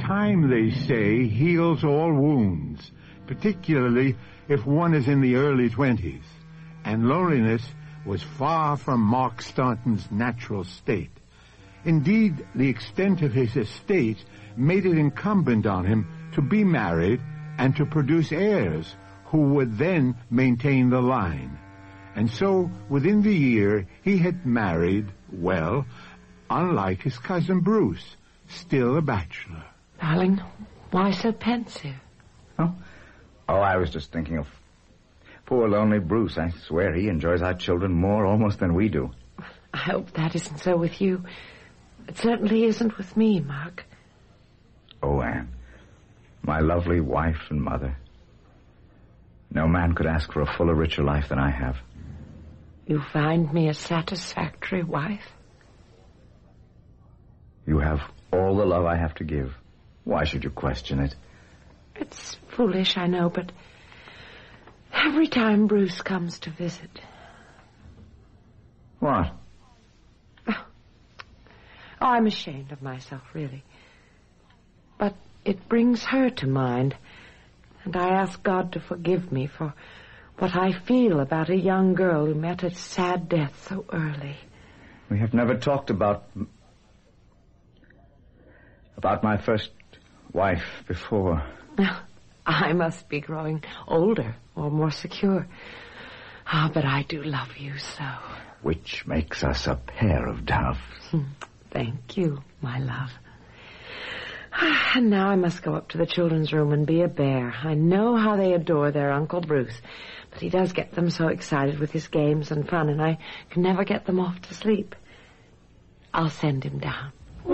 Time, they say, heals all wounds, particularly if one is in the early 20s, and loneliness was far from Mark Staunton's natural state. Indeed, the extent of his estate made it incumbent on him to be married and to produce heirs who would then maintain the line. And so, within the year, he had married, well, unlike his cousin Bruce, still a bachelor. Darling, why so pensive? Oh, I was just thinking of poor lonely Bruce. I swear he enjoys our children more almost than we do. I hope that isn't so with you. It certainly isn't with me, Mark. Oh, Anne, my lovely wife and mother. No man could ask for a fuller, richer life than I have. You find me a satisfactory wife? You have all the love I have to give. Why should you question it? It's foolish, I know, but every time Bruce comes to visit... What? Oh, I'm ashamed of myself, really. But it brings her to mind, and I ask God to forgive me for what I feel about a young girl who met a sad death so early. We have never talked about my first wife before. I must be growing older or more secure. But I do love you so. Which makes us a pair of doves. Thank you, my love. And now I must go up to the children's room and be a bear. I know how they adore their Uncle Bruce, but he does get them so excited with his games and fun, and I can never get them off to sleep. I'll send him down.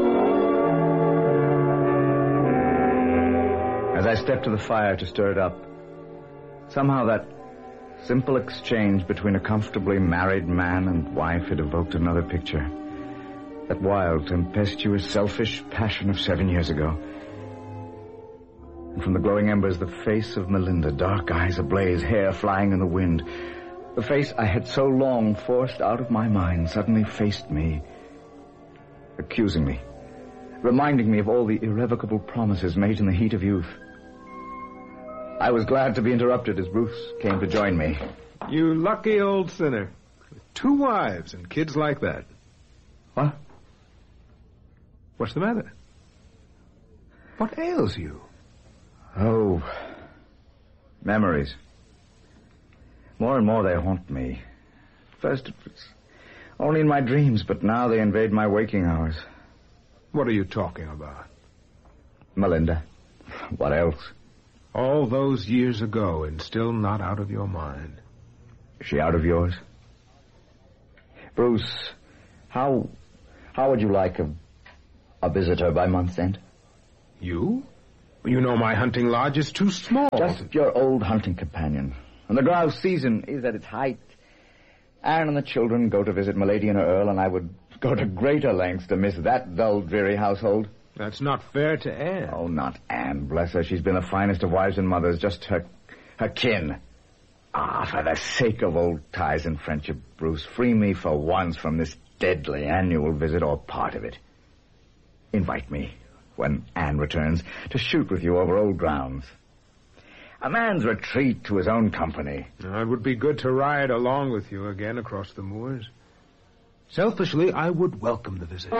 As I stepped to the fire to stir it up, somehow that simple exchange between a comfortably married man and wife had evoked another picture. That wild, tempestuous, selfish passion of 7 years ago. And from the glowing embers, the face of Melinda, dark eyes ablaze, hair flying in the wind. The face I had so long forced out of my mind suddenly faced me, accusing me, reminding me of all the irrevocable promises made in the heat of youth. I was glad to be interrupted as Bruce came to join me. You lucky old sinner. 2 wives and kids like that. What? What's the matter? What ails you? Oh, memories. More and more they haunt me. First it was only in my dreams, but now they invade my waking hours. What are you talking about? Melinda. What else? All those years ago and still not out of your mind. Is she out of yours? Bruce, how would you like a visitor by month's end? You? You know my hunting lodge is too small. Just your old hunting companion. And the grouse season is at its height. Anne and the children go to visit Milady and her Earl, and I would go to greater lengths to miss that dull, dreary household. That's not fair to Anne. Oh, not Anne, bless her. She's been the finest of wives and mothers, just her kin. For the sake of old ties and friendship, Bruce, free me for once from this deadly annual visit, or part of it. Invite me, when Anne returns, to shoot with you over old grounds. A man's retreat to his own company. It would be good to ride along with you again across the moors. Selfishly, I would welcome the visit.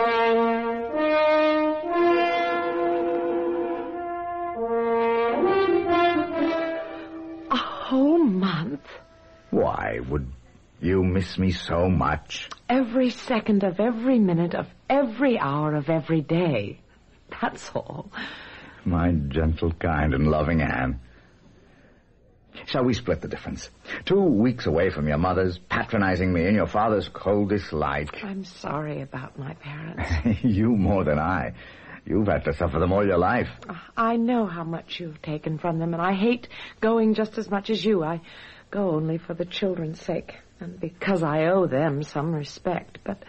A whole month? Why, would you miss me so much? Every second of every minute of every hour of every day. That's all. My gentle, kind, and loving Anne. Shall we split the difference? 2 weeks away from your mother's patronizing me and your father's cold dislike. I'm sorry about my parents. You more than I. You've had to suffer them all your life. I know how much you've taken from them, and I hate going just as much as you. I go only for the children's sake, and because I owe them some respect. But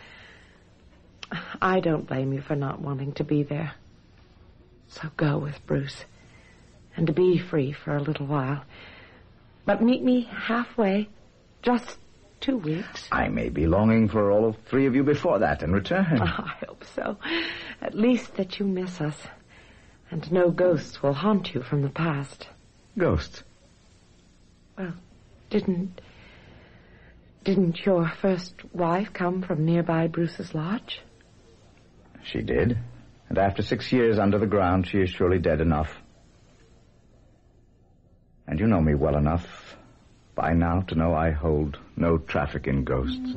I don't blame you for not wanting to be there. So go with Bruce, and be free for a little while. But meet me halfway, just 2 weeks. I may be longing for all 3 of you before that and return. I hope so. At least that you miss us. And no ghosts will haunt you from the past. Ghosts? Well, didn't your first wife come from nearby Bruce's Lodge? She did. And after 6 years under the ground, she is surely dead enough. And you know me well enough by now to know I hold no traffic in ghosts.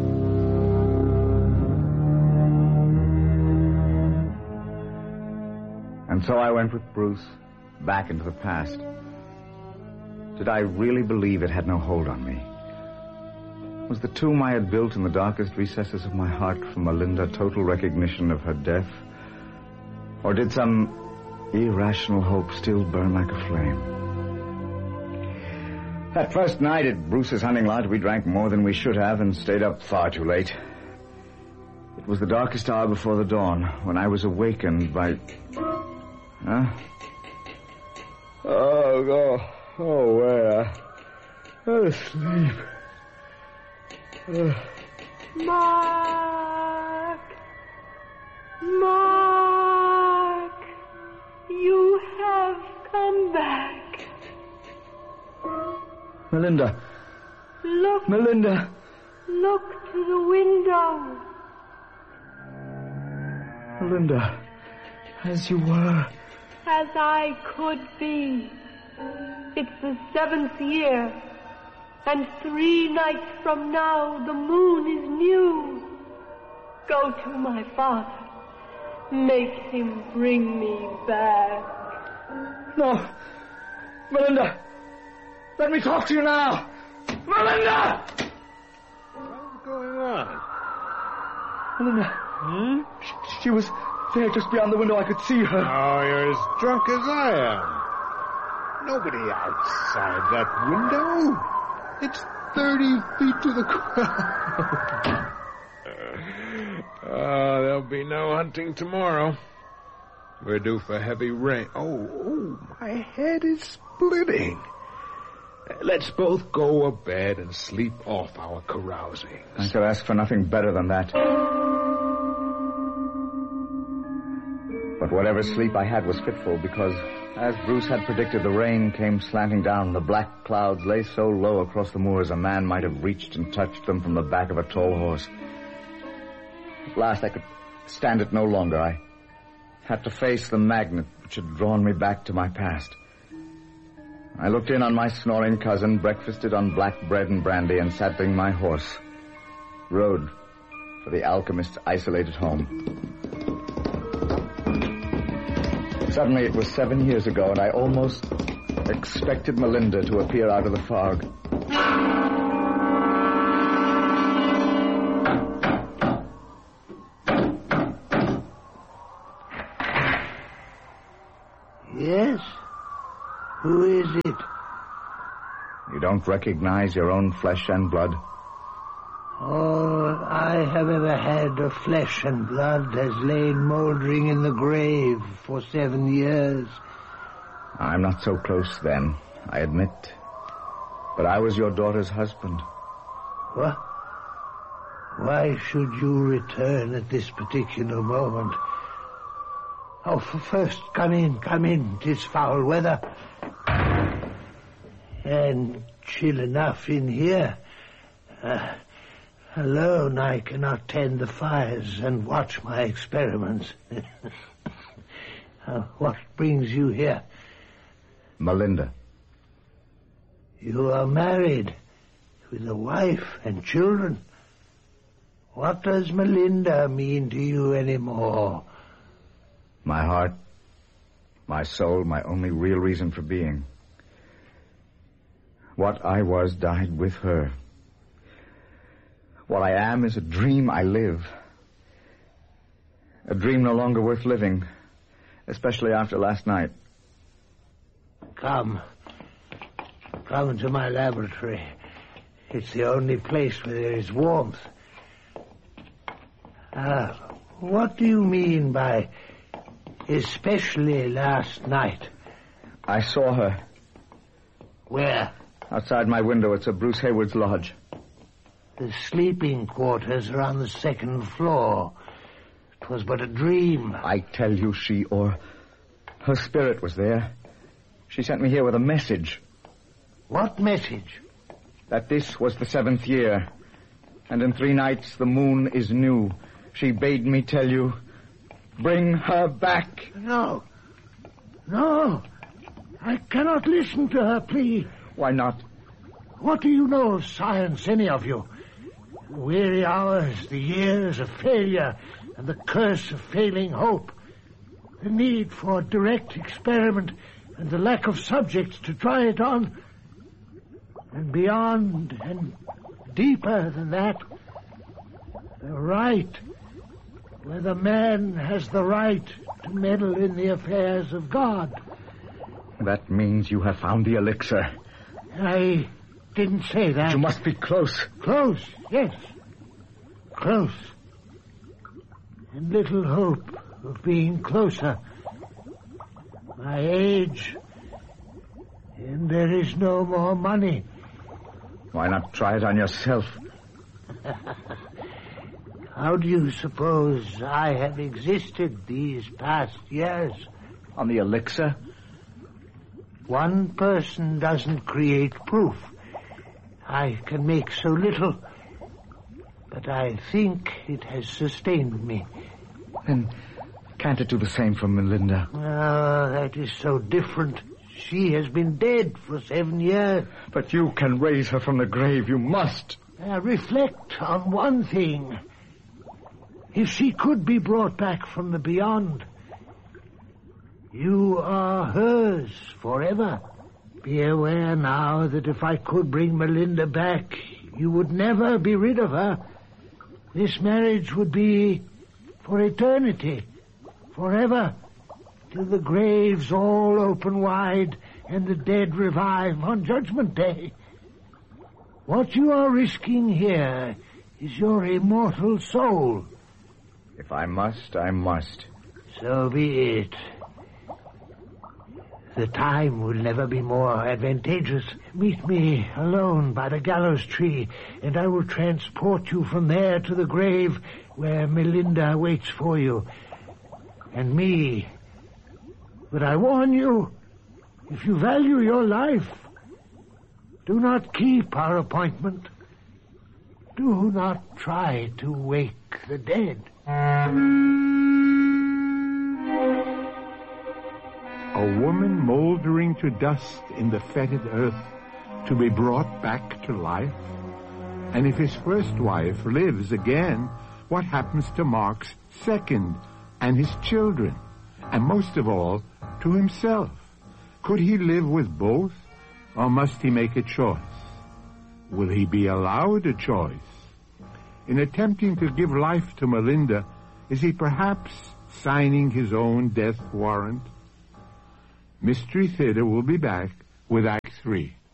And so I went with Bruce back into the past. Did I really believe it had no hold on me? Was the tomb I had built in the darkest recesses of my heart for Melinda total recognition of her death? Or did some irrational hope still burn like a flame? That first night at Bruce's hunting lodge, we drank more than we should have and stayed up far too late. It was the darkest hour before the dawn when I was awakened by... Huh? Where? Asleep. Mark! You have come back. Melinda. Look. Melinda. Look to the window. Melinda, as you were. As I could be. It's the 7th year, and 3 nights from now the moon is new. Go to my father. Make him bring me back. No. Melinda, let me talk to you now. Melinda! What's going on? Melinda. She was there just beyond the window. I could see her. Oh, you're as drunk as I am. Nobody outside that window. It's 30 feet to the ground. There'll be no hunting tomorrow. We're due for heavy rain. Oh, my head is splitting. Let's both go to bed and sleep off our carousing. I could ask for nothing better than that. But whatever sleep I had was fitful because, as Bruce had predicted, the rain came slanting down. The black clouds lay so low across the moors a man might have reached and touched them from the back of a tall horse. At last I could stand it no longer. I had to face the magnet which had drawn me back to my past. I looked in on my snoring cousin, breakfasted on black bread and brandy, and saddling my horse, rode for the alchemist's isolated home. Suddenly it was 7 years ago, and I almost expected Melinda to appear out of the fog. Yes? Who is it? You don't recognize your own flesh and blood? All I have ever had of flesh and blood has lain mouldering in the grave for 7 years. I'm not so close then, I admit. But I was your daughter's husband. What? Why should you return at this particular moment? Oh, first, come in. 'Tis foul weather. And chill enough in here. Alone I cannot tend the fires and watch my experiments. What brings you here? Melinda. You are married, with a wife and children. What does Melinda mean to you anymore? My heart, my soul, my only real reason for being. What I was died with her. What I am is a dream I live. A dream no longer worth living, especially after last night. Come to my laboratory. It's the only place where there is warmth. What do you mean by especially last night? I saw her. Where? Outside my window. It's at Bruce Hayward's lodge. The sleeping quarters are on the 2nd floor. 'Twas but a dream. I tell you, she or Her spirit was there. She sent me here with a message. What message? That this was the 7th year, and in 3 nights the moon is new. She bade me tell you, bring her back. No. No. I cannot listen to her plea. Why not? What do you know of science, any of you? The weary hours, the years of failure, and the curse of failing hope. The need for direct experiment and the lack of subjects to try it on. And beyond and deeper than that, the right, whether man has the right to meddle in the affairs of God. That means you have found the elixir. I didn't say that. You must be close. Close, yes. Close. And little hope of being closer. My age, and there is no more money. Why not try it on yourself? How do you suppose I have existed these past years? On the elixir? One person doesn't create proof. I can make so little, but I think it has sustained me. Then can't it do the same for Melinda? Oh, that is so different. She has been dead for 7 years. But you can raise her from the grave. You must. Reflect on one thing. If she could be brought back from the beyond, you are hers forever. Be aware now that if I could bring Melinda back, you would never be rid of her. This marriage would be for eternity, forever, till the graves all open wide and the dead revive on Judgment Day. What you are risking here is your immortal soul. If I must, I must. So be it. The time will never be more advantageous. Meet me alone by the gallows tree, and I will transport you from there to the grave where Melinda waits for you. And me. But I warn you, if you value your life, do not keep our appointment. Do not try to wake the dead. A woman moldering to dust in the fetid earth to be brought back to life? And if his first wife lives again, what happens to Mark's second and his children? And most of all, to himself? Could he live with both, or must he make a choice? Will he be allowed a choice? In attempting to give life to Melinda, is he perhaps signing his own death warrant? Mystery Theater will be back with Act 3.